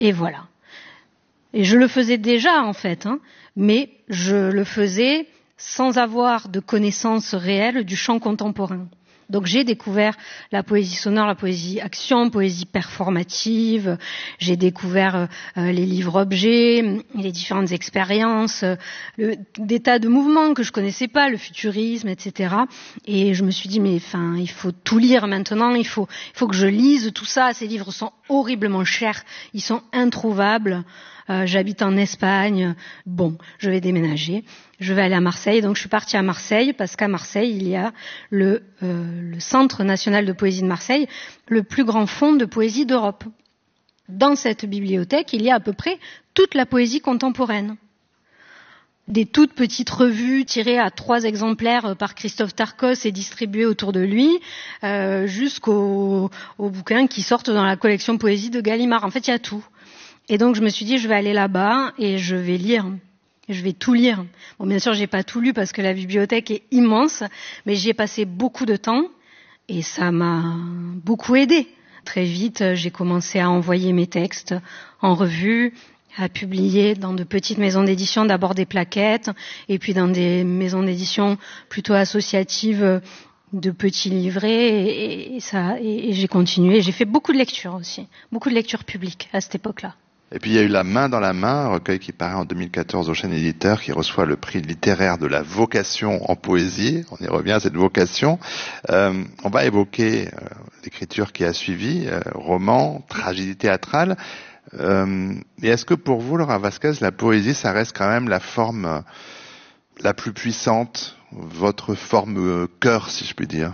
Et voilà. Et je le faisais déjà, en fait, mais je le faisais sans avoir de connaissance réelle du chant contemporain. Donc j'ai découvert la poésie sonore, la poésie action, poésie performative, j'ai découvert les livres-objets, les différentes expériences, des tas de mouvements que je connaissais pas, le futurisme, etc. Et je me suis dit, mais enfin, il faut tout lire maintenant, il faut que je lise tout ça. Ces livres sont horriblement chers, ils sont introuvables. J'habite en Espagne. Bon, je vais déménager. Je vais aller à Marseille. Donc, je suis partie à Marseille parce qu'à Marseille, il y a le Centre national de poésie de Marseille, le plus grand fonds de poésie d'Europe. Dans cette bibliothèque, il y a à peu près toute la poésie contemporaine. Des toutes petites revues tirées à 3 exemplaires par Christophe Tarkos et distribuées autour de lui, jusqu'aux bouquins qui sortent dans la collection poésie de Gallimard. En fait, il y a tout. Et donc, je me suis dit, je vais aller là-bas et je vais lire. Je vais tout lire. Bon, bien sûr, j'ai pas tout lu parce que la bibliothèque est immense, mais j'y ai passé beaucoup de temps et ça m'a beaucoup aidé. Très vite, j'ai commencé à envoyer mes textes en revue, à publier dans de petites maisons d'édition, d'abord des plaquettes, et puis dans des maisons d'édition plutôt associatives de petits livrets, et j'ai continué. J'ai fait beaucoup de lectures aussi, beaucoup de lectures publiques à cette époque-là. Et puis il y a eu La main dans la main, un recueil qui paraît en 2014 au Chêne Éditeur, qui reçoit le prix littéraire de la vocation en poésie. On y revient à cette vocation. On va évoquer l'écriture qui a suivi, roman, tragédie théâtrale. Et est-ce que pour vous, Laura Vasquez, la poésie, ça reste quand même la forme la plus puissante, votre forme cœur, si je puis dire?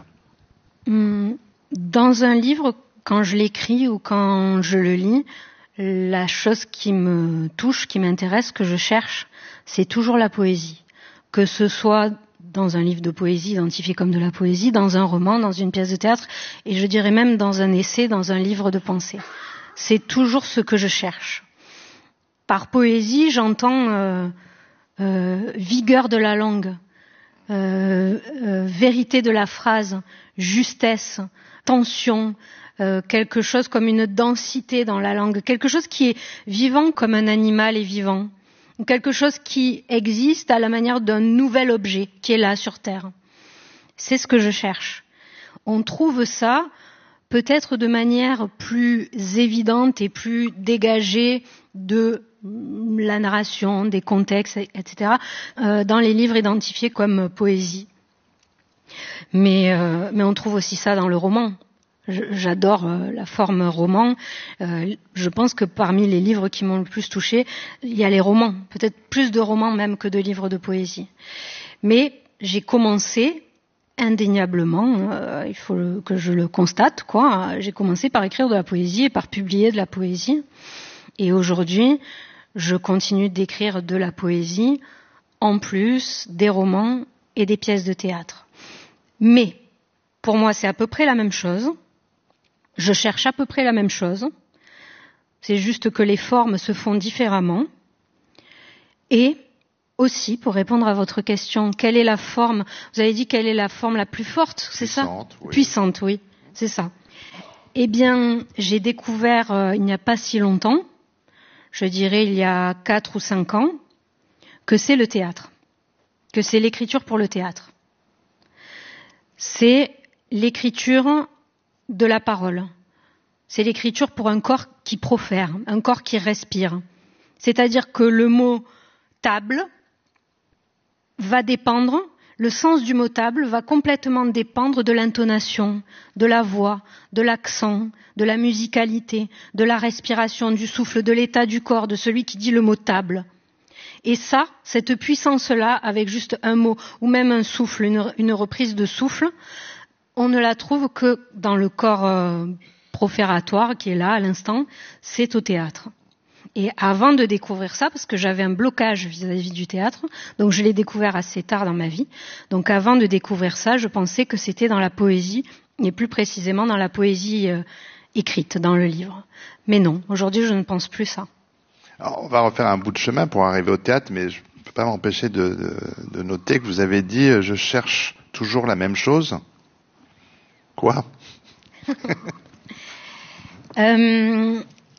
Dans un livre, quand je l'écris ou quand je le lis, la chose qui me touche, qui m'intéresse, que je cherche, c'est toujours la poésie. Que ce soit dans un livre de poésie identifié comme de la poésie, dans un roman, dans une pièce de théâtre, et je dirais même dans un essai, dans un livre de pensée. C'est toujours ce que je cherche. Par poésie, j'entends vigueur de la langue, vérité de la phrase, justesse, tension, quelque chose comme une densité dans la langue, quelque chose qui est vivant comme un animal est vivant, quelque chose qui existe à la manière d'un nouvel objet qui est là sur Terre. C'est ce que je cherche. On trouve ça peut-être de manière plus évidente et plus dégagée de la narration, des contextes, etc., dans les livres identifiés comme poésie. Mais on trouve aussi ça dans le roman. J'adore la forme roman. Je pense que parmi les livres qui m'ont le plus touchée, il y a les romans. Peut-être plus de romans même que de livres de poésie. Mais j'ai commencé indéniablement, il faut que je le constate, j'ai commencé par écrire de la poésie et par publier de la poésie. Et aujourd'hui, je continue d'écrire de la poésie, en plus des romans et des pièces de théâtre. Mais, pour moi, c'est à peu près la même chose. Je cherche à peu près la même chose. C'est juste que les formes se font différemment. Et aussi, pour répondre à votre question, quelle est la forme? Vous avez dit quelle est la forme la plus forte, c'est ça? Oui. Puissante, oui, c'est ça. Eh bien, j'ai découvert il n'y a pas si longtemps, je dirais il y a 4 ou 5 ans, que c'est le théâtre, que c'est l'écriture pour le théâtre. C'est l'écriture de la parole. C'est l'écriture pour un corps qui profère, un corps qui respire. C'est-à-dire que le mot table va dépendre, le sens du mot table va complètement dépendre de l'intonation, de la voix, de l'accent, de la musicalité, de la respiration, du souffle, de l'état du corps, de celui qui dit le mot table. Et ça, cette puissance-là, avec juste un mot ou même un souffle, une reprise de souffle, on ne la trouve que dans le corps profératoire qui est là à l'instant, c'est au théâtre. Et avant de découvrir ça, parce que j'avais un blocage vis-à-vis du théâtre, donc je l'ai découvert assez tard dans ma vie, donc avant de découvrir ça, je pensais que c'était dans la poésie, et plus précisément dans la poésie écrite, dans le livre. Mais non, aujourd'hui je ne pense plus ça. Alors, on va refaire un bout de chemin pour arriver au théâtre, mais je ne peux pas m'empêcher de noter que vous avez dit « je cherche toujours la même chose ». Quoi?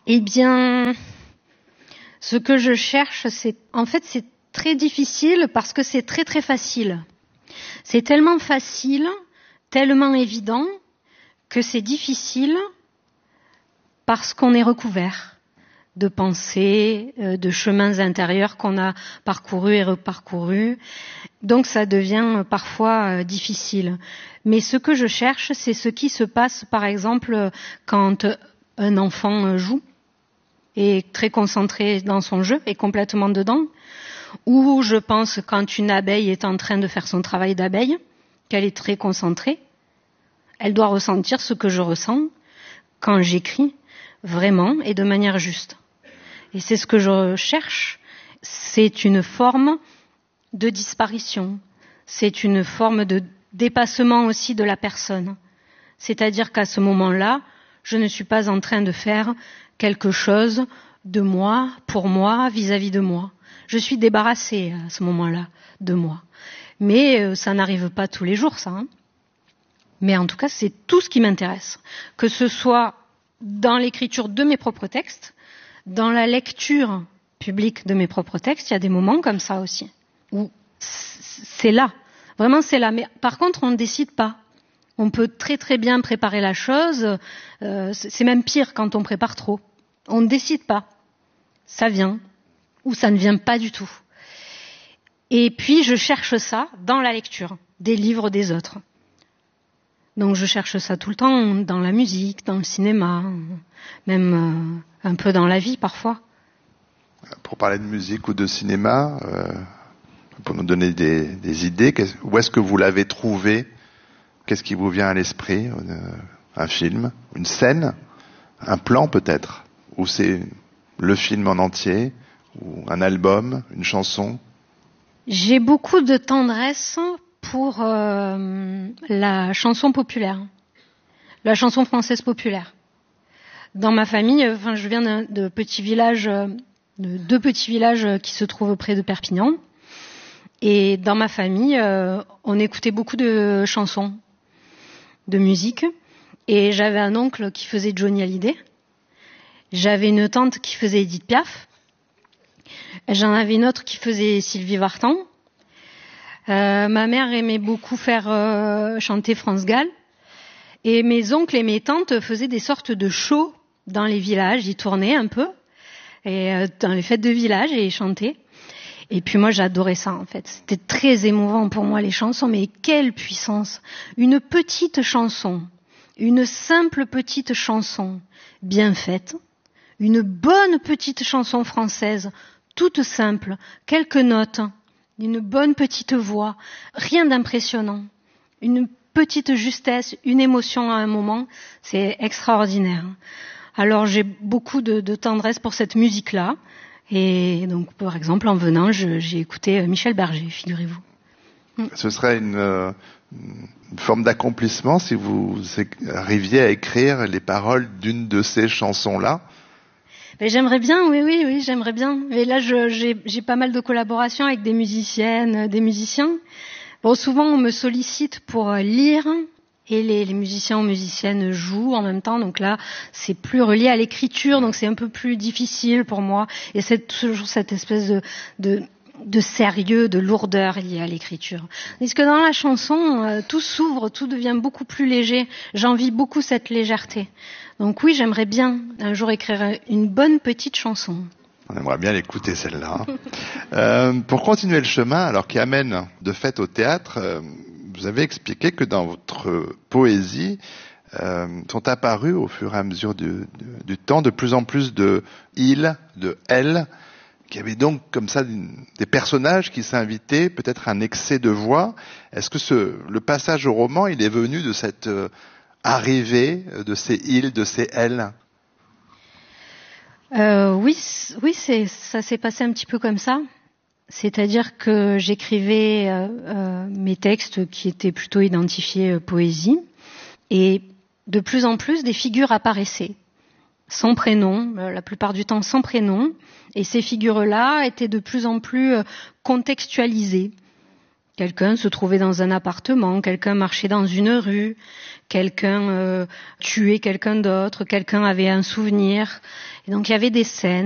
Eh bien, ce que je cherche, c'est très difficile parce que c'est très très facile. C'est tellement facile, tellement évident, que c'est difficile parce qu'on est recouvert de pensées, de chemins intérieurs qu'on a parcourus et reparcourus. Donc ça devient parfois difficile. Mais ce que je cherche, c'est ce qui se passe, par exemple, quand un enfant joue, est très concentré dans son jeu, est complètement dedans. Ou je pense quand une abeille est en train de faire son travail d'abeille, qu'elle est très concentrée, elle doit ressentir ce que je ressens quand j'écris, vraiment et de manière juste. Et c'est ce que je cherche. C'est une forme de disparition. C'est une forme de dépassement aussi de la personne. C'est-à-dire qu'à ce moment-là, je ne suis pas en train de faire quelque chose de moi, pour moi, vis-à-vis de moi. Je suis débarrassée à ce moment-là de moi. Mais ça n'arrive pas tous les jours, ça. Mais en tout cas, c'est tout ce qui m'intéresse. Que ce soit dans l'écriture de mes propres textes, dans la lecture publique de mes propres textes, il y a des moments comme ça aussi, où c'est là. Vraiment, c'est là. Mais par contre, on ne décide pas. On peut très très bien préparer la chose. C'est même pire quand on prépare trop. On ne décide pas. Ça vient. Ou ça ne vient pas du tout. Et puis, je cherche ça dans la lecture des livres des autres. Donc, je cherche ça tout le temps dans la musique, dans le cinéma, même un peu dans la vie parfois. Pour parler de musique ou de cinéma, pour nous donner des idées, où est-ce que vous l'avez trouvé? Qu'est-ce qui vous vient à l'esprit? Un film, une scène, un plan peut-être? Ou c'est le film en entier? Ou un album, une chanson? J'ai beaucoup de tendresse pour la chanson populaire, la chanson française populaire. Dans ma famille, je viens de petits villages, de 2 petits villages qui se trouvent près de Perpignan. Et dans ma famille, on écoutait beaucoup de chansons, de musique. Et j'avais un oncle qui faisait Johnny Hallyday. J'avais une tante qui faisait Edith Piaf. J'en avais une autre qui faisait Sylvie Vartan. Ma mère aimait beaucoup faire chanter France Gall. Et mes oncles et mes tantes faisaient des sortes de shows dans les villages. Ils tournaient un peu et dans les fêtes de village et ils chantaient. Et puis moi, j'adorais ça, en fait. C'était très émouvant pour moi, les chansons. Mais quelle puissance! Une petite chanson, une simple petite chanson, bien faite, une bonne petite chanson française, toute simple, quelques notes, une bonne petite voix, rien d'impressionnant, une petite justesse, une émotion à un moment, c'est extraordinaire. Alors j'ai beaucoup de tendresse pour cette musique-là, et donc par exemple en venant, j'ai écouté Michel Berger, figurez-vous. Ce serait une forme d'accomplissement si vous arriviez à écrire les paroles d'une de ces chansons-là? Mais j'aimerais bien, oui, j'aimerais bien. Et là, j'ai pas mal de collaborations avec des musiciennes, des musiciens. Bon, souvent, on me sollicite pour lire, et les musiciens ou musiciennes jouent en même temps. Donc là, c'est plus relié à l'écriture, donc c'est un peu plus difficile pour moi. Et c'est toujours cette espèce de sérieux, de lourdeur liée à l'écriture. Parce que dans la chanson, tout s'ouvre, tout devient beaucoup plus léger. J'envie beaucoup cette légèreté. Donc oui, j'aimerais bien un jour écrire une bonne petite chanson. On aimerait bien l'écouter celle-là. Pour continuer le chemin, alors qui amène de fait au théâtre, vous avez expliqué que dans votre poésie sont apparus au fur et à mesure du temps de plus en plus de il, de elle, qui avait donc comme ça des personnages qui s'invitaient, peut-être un excès de voix. Est-ce que le passage au roman, il est venu de cette arrivée de ces il, de ces elle? Oui, ça s'est passé un petit peu comme ça. C'est-à-dire que j'écrivais mes textes qui étaient plutôt identifiés poésie, et de plus en plus des figures apparaissaient, sans prénom, la plupart du temps sans prénom, et ces figures-là étaient de plus en plus contextualisées, Quelqu'un se trouvait dans un appartement, quelqu'un marchait dans une rue, quelqu'un tuait quelqu'un d'autre, quelqu'un avait un souvenir. Et donc il y avait des scènes.